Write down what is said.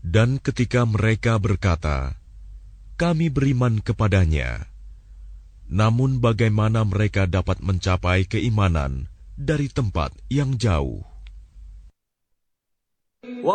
Dan ketika mereka berkata, "Kami beriman kepadanya," namun bagaimana mereka dapat mencapai keimanan dari tempat yang jauh?